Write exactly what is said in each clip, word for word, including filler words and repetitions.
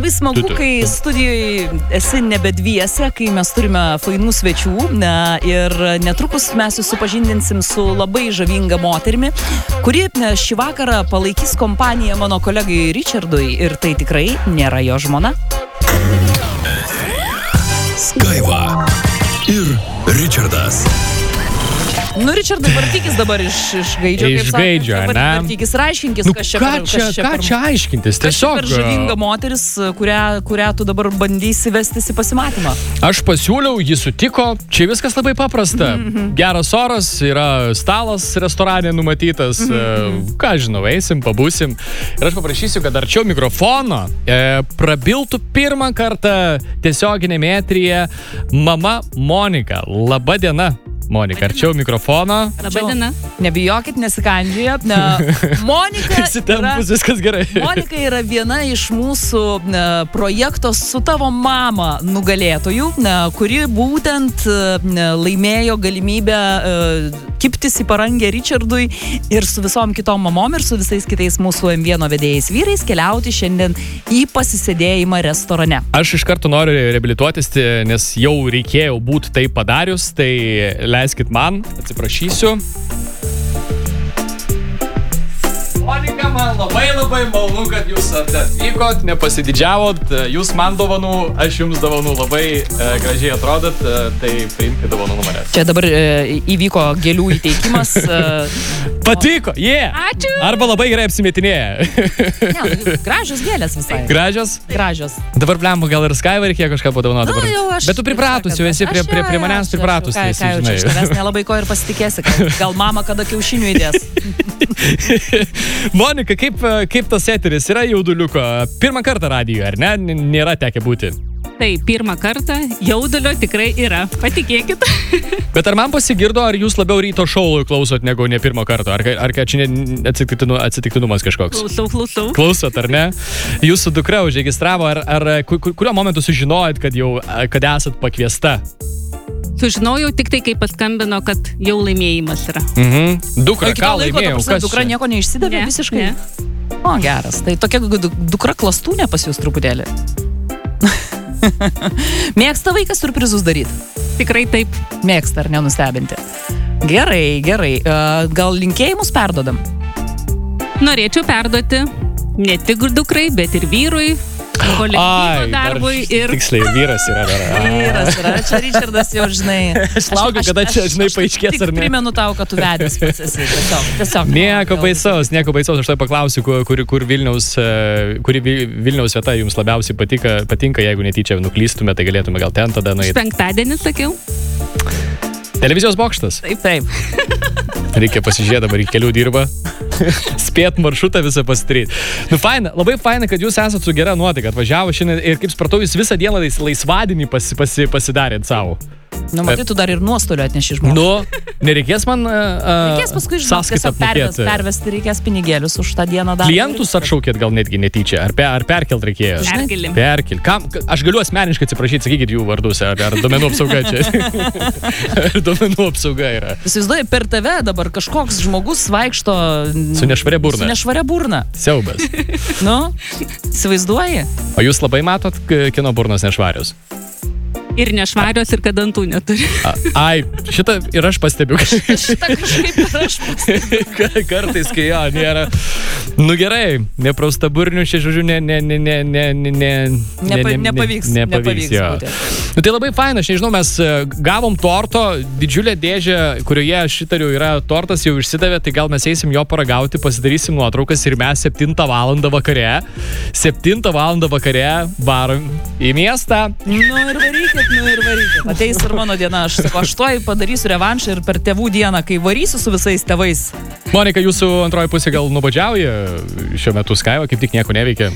labai smagu, kai studijoje esi nebe dviese, kai mes turime fainų svečių ir netrukus mes jūs supažindinsim su labai žavinga moterimi, kuri šį vakarą palaikys kompaniją mano kolegai Richardui ir tai tikrai nėra jo žmona. Skaiva ir Richardas. Nu, Richardai, vartykis dabar iš, iš gaidžio, iš gaidžio, ne? Vartykis ir aiškinkis, nu, kas čia, ką kas čia, čia, ką per, čia aiškintis. Kas čia Tiesiog per žavinga moteris, kurią, kurią tu dabar bandysi vestis į pasimatymą. Aš pasiūliau, jis sutiko, čia viskas labai paprasta. Mm-hmm. Geras oras, yra stalas restorane numatytas, mm-hmm. ką žinau, eisim, pabūsim. Ir aš paprašysiu, kad arčiau mikrofono e, prabiltų pirmą kartą tiesioginėme eteryje mama Monika. Labą dieną. Monika, arčiau mikrofono. Labadiena. Nebijokit, nesikandžiojat. Ne. Monika yra, viskas gerai. Monika yra viena iš mūsų ne, projekto Su tavo mama nugalėtojų, ne, kuri būtent ne, laimėjo galimybę e, kiptis į parangę Richardui ir su visom kitom mamom ir su visais kitais mūsų M vieno vedėjais vyrais keliauti šiandien į pasisėdėjimą restorane. Aš iš karto noriu reabilituotis, nes jau reikėjo būti tai padarius, tai leiskit man, atsiprašysiu. Monika, man labai labai malonu, kad jūs atvykot, nepasididžiavot, jūs man dovanų, aš jums dovanų, labai e, gražiai atrodot, e, tai priimkite dovanų numerės. Čia dabar e, įvyko gėlių įteikimas. E, Patiko, jie! Yeah. Ačiū! Arba labai gerai apsimetinėja. Ne, gražios gėlės visai. Gražios? Gražios. Dabar plembu, gal ir Skaiva reikėjo kažką padovanoti dabar. Nu, aš, bet tu pripratus, jau esi prie, prie, prie manęs pripratus. Ką, ką jau čia, iš tavęs nelabai ko ir pasitikėsi. Gal mama kada kiaušinių įdės. Monika, kaip, kaip tas eteris yra jauduliuko? Pirmą kartą radijoje, ar ne? Nėra tekę būti. Tai pirmą kartą jaudulio tikrai yra, patikėkit. Bet ar man pasigirdo, ar jūs labiau ryto šou klausot negu ne pirmo karto? Ar, ar čia atsitiktinu, atsitiktinumas kažkoks? Klausau, klausau. Klausot, ar ne? Jūsų dukra užregistravo, ar, ar kuriuo momentu sužinojot, kad jau kad esat pakviesta? Sužinojau tik tai, kai paskambino, kad jau laimėjimas yra. Mhm. Dukra, ką laimėjau? Prasme, dukra čia? Nieko neišsidavė ne, visiškai? Ne. O, geras. Tai tokia dukra klastūnė pas jūs truputėlį. Mėgsta vaikas surprizus daryti? Tikrai taip. Mėgsta, ar nenustebinti? Gerai, gerai. Gal linkėjimus perdodam? Norėčiau perduoti ne tik dukrai, bet ir vyrui. Kolektyvo darbui ir... Tiksliai, vyras yra dar. Vyras yra, čia Richardas jau, žinai. Aš laukiu, kada čia, žinai, paaiškės ar ne. Tik primenu tau, kad tu vedęs pats esi. Tiesiog, tiesiog. Nieko baisaus, nieko baisaus. Aš tai paklausiu, kur, kur Vilniaus, kuri Vilniaus vieta jums labiausiai patika, patinka, jeigu netyčia nuklystume, tai galėtume gal ten tada nueiti. Penktadienį sakiau. Televizijos bokštas. Taip, taip. Reikia pasižiūrėti, dabar į kelių dirba. Spėt maršrutą visą pasidaryti. Nu, faina, labai faina, kad jūs esat su gera nuotaika. Atvažiavo šiandien ir, kaip supratau, jūs visą dieną laisvadienį pasi, pasi, pasidarėt savo. Nu, matai, tu dar ir nuostolių atneši žmogų. Nu, nereikės man uh, reikės paskui tiesiog pervesti, pervesti, reikės pinigėlius už tą dieną dar. Klientus atšaukėt gal netgi netyčia, ar, pe, ar perkelt reikėjo? Perkelim. Perkel. Kam, aš galiu asmeniškai atsiprašyti, sakykit jų vardus, ar, ar domenų apsauga čia. Ar domenų apsauga yra. Įsivaizduoji, per tave dabar kažkoks žmogus vaikšto su nešvaria burna. Su nešvaria burna. Siaubas. Nu, įsivaizduoji? O jūs labai matot kino burnos nešvarius? Ir nešvarios, ir kad dantų neturi. A, ai, šitą ir aš pastebiu. Šitą kažkaip ir aš pastebiu. Kartais, kai jo, nėra. Nu gerai, neprausta burnių, čia žodžiu, ne, ne, ne, ne, ne, ne, ne, Nepa, nepavyks. Ne, nepavyks, jo. Nu, tai labai faina, aš nežinau, mes gavom torto, didžiulę dėžę, kurioje aš įtariu yra tortas, jau išsidavė, tai gal mes eisim jo paragauti, pasidarysim nuotraukas ir mes septintą valandą vakare, septintą valandą vakare varom į miestą. Nu ir varykit. Nu ir varykit. Ateis ir mano diena, aš sako, aš tuoj padarysiu revanšą ir per tėvų dieną, kai varysiu su visais tėvais. Monika, jūsų antroji pusė gal nubadžiauja šiuo metu Skaiva, kaip tik nieko neveikia.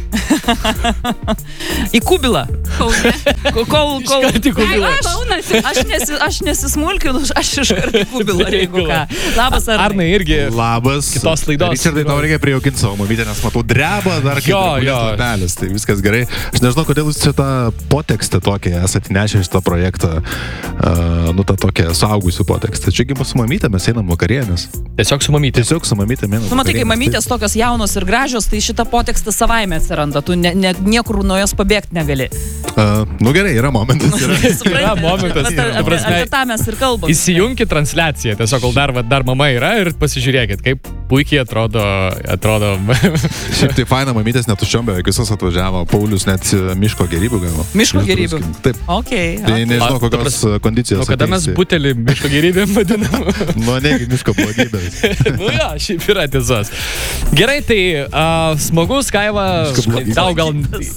Į Kubilą. Kaune. Kol, kol, į Kubilą. Aš, aš, nesi, aš nesismulkinu, aš iškart į Kubilą, jeigu ką. Labas, Arnai. Arnai irgi. Labas. Kitos laidos. Richardai, tau reikia prijaukinti savo mavytę, nes matau dreba dar kaip drabulis, tai viskas gerai. Aš nežinau, kodėl jūs čia tą potekstę tokią esate nešę šitą projektą, uh, nu tą tokią suaugusių potekstę. Čiagi su mamytė mes einam vakarienės. Tiesiog su mamytė. Tiesiog su mamytė einam. Nu, matai, kai mamytės tokios jaunos ir gražios, tai šita potekstė savaime atsiranda. Tu ne, ne, niekur nuo jos pabėgti negali. Uh, nu gerai, yra momentas. Yra, yra momentas. Apie, apie, apie tą mes ir kalbame. Įsijunkit transliaciją, tiesiog kol dar, dar mama yra ir pasižiūrėkit, kaip puikiai atrodo. atrodo. Šiaip tai faina, mamytės netuščiom beveik visos atvažiavo. Paulius net miško gerybių gavo. Miško gerybių? Taip. Okay, tai okay. nežinau, kokios A, kondicijos. O kada mes butelį miško gerybėm vadinam? Nu, negi miško blogybės. Nu jo, šiaip yra tiesos. Gerai, tai uh, smagus, Skaiva, tau gal...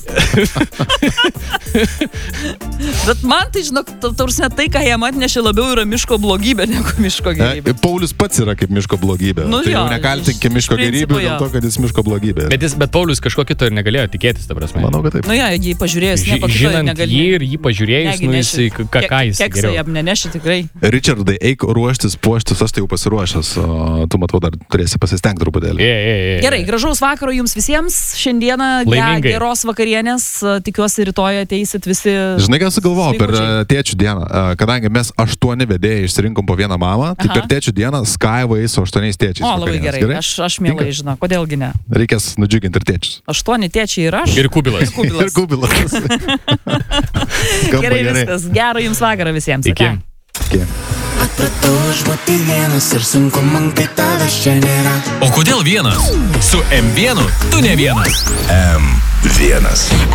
Bet man tai, žinok, tarsime, tai, ką jam atnešė, labiau yra miško blogybė negu miško gerybė. E, Paulius pats yra kaip miško blogybė. Nu, tai jo, jau nekaltinki miško gerybių dėl to, kad jis miško blogybė. Bet, jis, bet Paulius kažko kito ir negalėjo tikėtis, ta prasme. Manau, kad taip. Nu jo, jį pažiūrėjus, nieko kito Žinant negalėjo. jį ir jį pažiūrėjus, nu jis, ką, ką jis Keksą jam neneši tikrai. Richardai, eik ruoštis, puoštis, aš tai jau pasiruošęs, o tu, matau, dar turėsi pasistengti truputėlį. Je, je, je. Gerai, gražaus vakaro jums visiems. Šiandieną ge, geros vakarienės. Tikiuosi, rytoj ateisit visi. Žinai, ką sugalvojau per tėčių dieną, kadangi mes aštuoni vedėjai išsirinkom po vieną mamą, tai Aha. per tėčių dieną Skaiva eis su aštuoniais tėčiais. O, labai gerai, gerai? Aš, aš mielai žinau, kodėlgi ne. Reikės nudžiuginti ir tėčius. Aštuoni tėčiai ir aš. Ir Kubilas. Ir Kubilas. Ir Kubilas. Gerai, viskas. Gero jums vakarą visiems. Iki. Iki. Atratau aš būti vienas ir sunku man, kai tavęs čia nėra. O kodėl vienas? Su M vienu tu ne vienas. M vienas.